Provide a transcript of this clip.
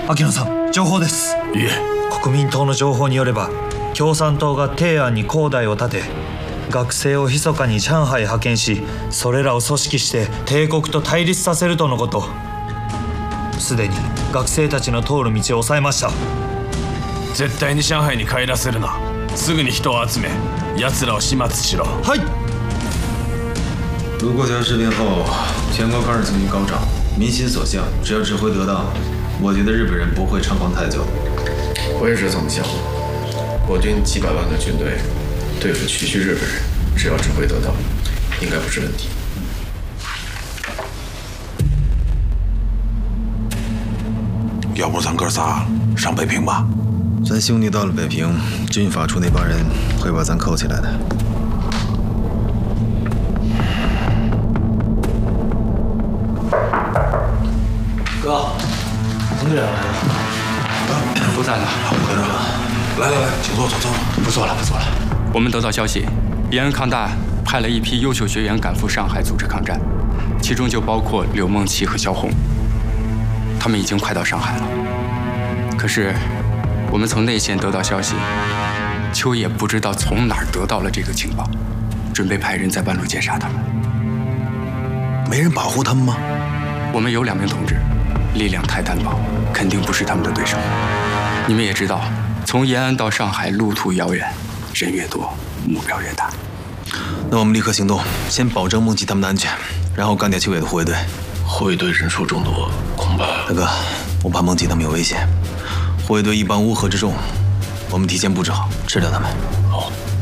秋野さん、情報です。 いえ。 国民党の情報によれば、共産党が提案に恒大を建て、学生を密かに上海派遣し、それらを組織して帝国と対立させるとのこと。すでに学生たちの通る道を抑えました。 絶対に上海に帰らせるな。すぐに人を集め、奴らを始末しろ。 はい。 卢沟桥事变后，全国抗日情绪高涨，民心所向。只要指挥得当，我觉得日本人不会猖狂太久。 我也是这么想。我军几百万的军队对付区区日本人，只要指挥得当，应该不是问题。 要不咱哥仨上北平吧？ 咱兄弟到了北平，军法处那帮人会把咱扣起来的。 哥，同志来了。 不在了， 我跟着来。来，请坐，坐。 不坐了。我们得到消息，延安抗大派了一批优秀学员赶赴上海组织抗战，其中就包括柳梦琪和萧红。他们已经快到上海了。可是，我们从内线得到消息，秋野不知道从哪儿得到了这个情报，准备派人在半路截杀他们。 没人保护他们吗？ 我们有2名同志。力量太单薄，肯定不是他们的对手。你们也知道，从延安到上海路途遥远，人越多，目标越大。 那我们立刻行动，先保证梦琪他们的安全，然后干掉秋野的护卫队。 护卫队人数众多，恐怕…… 大哥，我怕梦琪他们有危险。护卫队一帮乌合之众，我们提前布置好，吃掉他们。 好。